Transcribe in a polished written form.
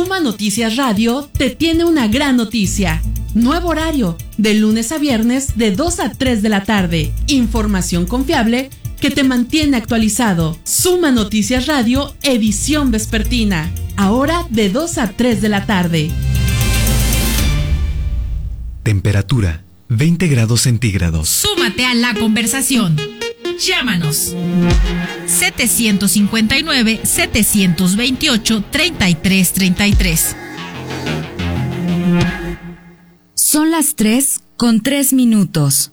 Suma Noticias Radio te tiene una gran noticia. Nuevo horario, de lunes a viernes de 2 a 3 de la tarde. Información confiable que te mantiene actualizado. Suma Noticias Radio, edición vespertina. Ahora de 2 a 3 de la tarde. Temperatura 20 grados centígrados. Súmate a la conversación. Llámanos 759-728-3333. Son las 3:03.